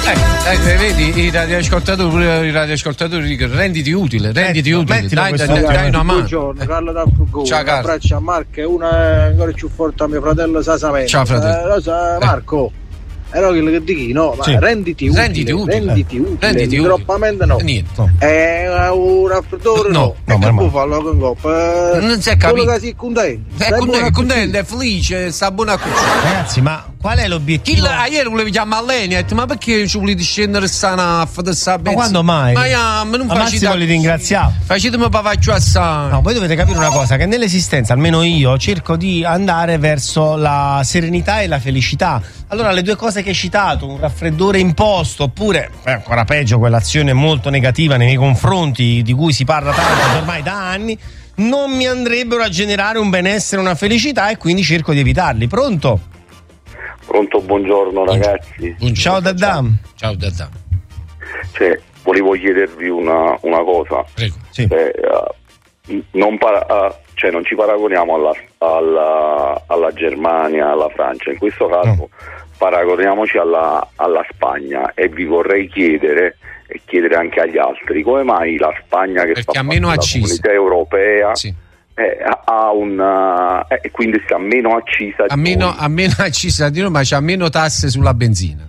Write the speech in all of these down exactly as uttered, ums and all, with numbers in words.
Eh, eh, vedi i radioascoltatori, pure i radioascoltatori dicono renditi utile, renditi eh, utile, dai, dai, dai, dai una mano. Buongiorno, Carlo da Frugone. Ciao Carlo. Un abbraccio a Marco e una ancora più forte a mio fratello Sasamento. Ciao fratello. Eh, lo sa, Marco. Eh. Era quello che dici, no, ma sì. renditi utile, renditi utile, renditi utile, renditi utile. Troppamente no. Niente. No. È un raffreddore no, no, no, e che può farlo con coppa. Non si è capito. Quello che si è contento. È contento, contento, è felice, sta buona a cucina. Ragazzi, ma qual è l'obiettivo? Chi la, ieri volevi chiamare Leni, ha detto ma perché ci volete scendere sta naffa di sta benzina? Ma quando mai? Ma, ja, ma non ma facite. volete ringraziare. Facetemi papaccio assai. No, voi dovete capire una cosa, che nell'esistenza, almeno io, cerco di andare verso la serenità e la felicità. Allora le due cose che hai citato, un raffreddore imposto, oppure eh, ancora peggio quell'azione molto negativa nei miei confronti di cui si parla tanto ormai da anni, non mi andrebbero a generare un benessere, una felicità, e quindi cerco di evitarli. Pronto? Pronto, buongiorno ragazzi. Buongiorno. Ciao Daddam. Ciao Daddam. Cioè, volevo chiedervi una, una cosa. Prego. Sì. Cioè, uh, non, para- uh, cioè, non ci paragoniamo alla, alla, alla Germania, alla Francia, in questo caso no. Paragoniamoci alla, alla Spagna, e vi vorrei chiedere e chiedere anche agli altri come mai la Spagna, che perché fa ha meno parte della Comunità Europea, sì. eh, ha un e eh, quindi sta meno accisa a meno, a meno accisa di noi, ma c'ha meno tasse sulla benzina.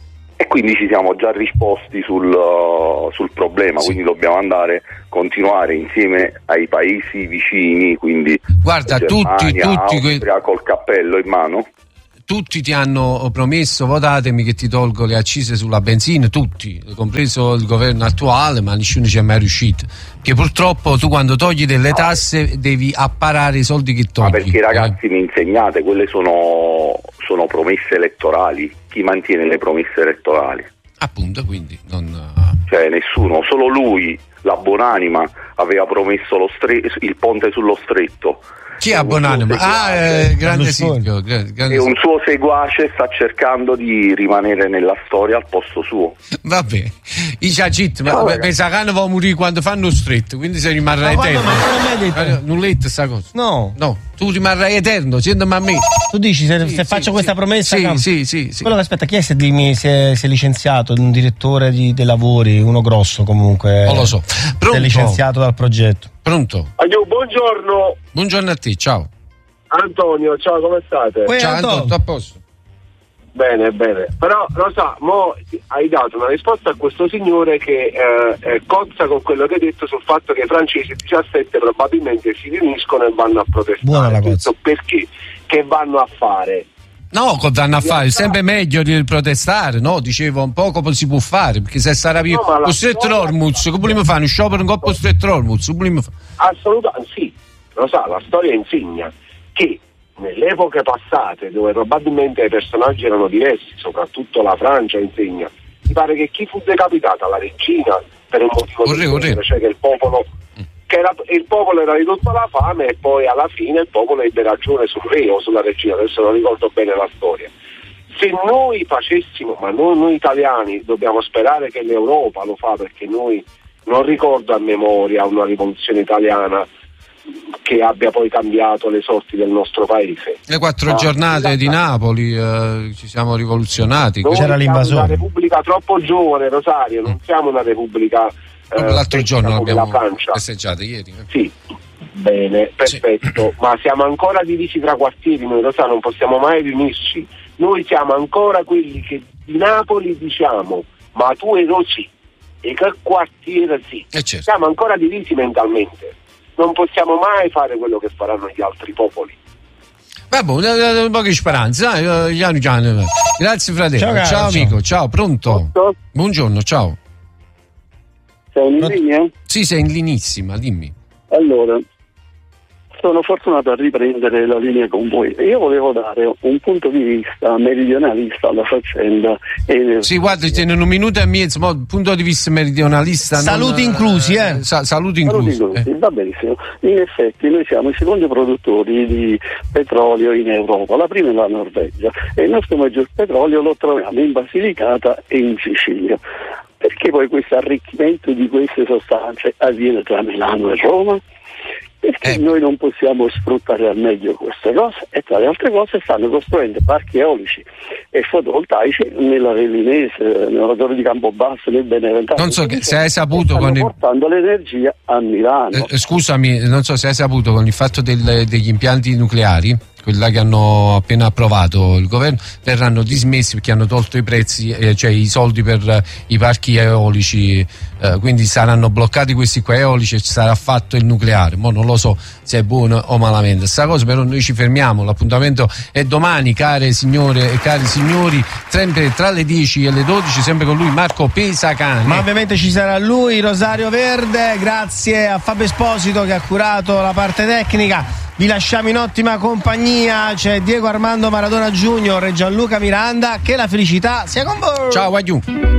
E quindi ci siamo già risposti sul, uh, sul problema, sì. Quindi dobbiamo andare, continuare insieme ai paesi vicini, quindi guarda, Germania, tutti, tutti Austria, que... col cappello in mano. Tutti ti hanno promesso, votatemi che ti tolgo le accise sulla benzina, tutti, compreso il governo attuale, ma nessuno ci è mai riuscito. Che purtroppo tu quando togli delle tasse devi apparare i soldi che togli. Ma perché ragazzi eh? mi insegnate, quelle sono, sono promesse elettorali. Chi mantiene le promesse elettorali? Appunto, quindi non... Cioè nessuno, solo lui, la Buonanima, aveva promesso lo stre- il ponte sullo stretto. Chi è Buonanima? Ah, eh, grande Silvio. E un suo seguace sta cercando di rimanere nella storia al posto suo. Vabbè, i ciacit, ma pensa che va a morire quando fanno stretto, quindi se rimarrà ma eterno. Ma non l'hai detto? Non l'hai detto sta cosa? No. No, tu rimarrai eterno, sentimi a me. Tu dici, se, sì, se sì, faccio sì, questa promessa... Sì, cam- sì, sì, sì. Quello che aspetta, chi è se, dimmi, se, se è licenziato, un direttore di, dei lavori, uno grosso comunque. Non lo so. Pronto? È licenziato dal progetto. Pronto? Addio, buongiorno. Buongiorno a te, ciao. Antonio, ciao, come state? Poi ciao Antonio, tutto a posto. Bene, bene. Però, lo sa, mo hai dato una risposta a questo signore che eh, cozza con quello che hai detto sul fatto che i francesi diciassette probabilmente si riuniscono e vanno a protestare. Buona la cosa. Perché? Che vanno a fare? No, cosa vanno a fare? È sempre meglio di protestare, no? Dicevo, un po' come si può fare, perché se sarà più no, costretto l'Ormuz, che vogliamo fare? Un sciopero un po' costretto l'Ormuz? Assolutamente sì, lo sa, la storia insegna che nelle epoche passate, dove probabilmente i personaggi erano diversi, soprattutto la Francia insegna, mi pare che chi fu decapitata, la regina, per un motivo orre, di orre. cioè che il popolo che era, il popolo era ridotto alla fame, e poi alla fine il popolo ebbe ragione sul re o sulla regina, adesso non ricordo bene la storia. Se noi facessimo, ma noi, noi italiani dobbiamo sperare che l'Europa lo fa, perché noi non ricordo a memoria una rivoluzione italiana che abbia poi cambiato le sorti del nostro paese. Le quattro ah, giornate di Napoli eh, ci siamo rivoluzionati. Noi c'era l'invasore. Siamo una repubblica troppo giovane, Rosario, non siamo una repubblica eh, l'altro giorno come abbiamo la Francia. festeggiato ieri. Sì, bene, perfetto. Sì. Ma siamo ancora divisi tra quartieri, noi Rosario non possiamo mai riunirci. Noi siamo ancora quelli che di Napoli diciamo ma tu eri sì e che quartiere sì. Eh certo. Siamo ancora divisi mentalmente. Non possiamo mai fare quello che faranno gli altri popoli. Vabbè, un po' di speranza, eh, piano piano. Grazie fratello, ciao, ciao amico, ciao, pronto? Pronto? Buongiorno, ciao. Sei in linea? Sì, sei in linissima, dimmi. Allora, sono fortunato a riprendere la linea con voi. Io volevo dare un punto di vista meridionalista alla faccenda. E... Sì, guarda, in un minuto e mezzo, ma punto di vista meridionalista. Saluti non, inclusi, eh? Sa- saluti inclusi. Saluti inclusi, eh. va benissimo. In effetti noi siamo i secondi produttori di petrolio in Europa, la prima è la Norvegia, e il nostro maggior petrolio lo troviamo in Basilicata e in Sicilia. Perché poi questo arricchimento di queste sostanze avviene tra Milano e Roma? perché eh. noi non possiamo sfruttare al meglio queste cose, e tra le altre cose stanno costruendo parchi eolici e fotovoltaici nella Vellinese, nella Torre di Campobasso, nel Beneventano. Non so che, se hai saputo stanno con il... portando l'energia a Milano. Eh, scusami, non so se hai saputo con il fatto del, degli impianti nucleari, quelli che hanno appena approvato il governo, verranno dismessi perché hanno tolto i prezzi, eh, cioè i soldi per eh, i parchi eolici, eh, quindi saranno bloccati questi qua eolici e ci sarà fatto il nucleare. Mo non lo so se è buono o malamente sta cosa, però noi ci fermiamo, l'appuntamento è domani, care signore e cari signori, sempre tra le dieci e le dodici, sempre con lui Marco Pesacane. Ma ovviamente ci sarà lui, Rosario Verde. Grazie a Fabio Esposito che ha curato la parte tecnica. Vi lasciamo in ottima compagnia, c'è Diego Armando Maradona Junior e Gianluca Miranda. Che la felicità sia con voi. Ciao, adieu.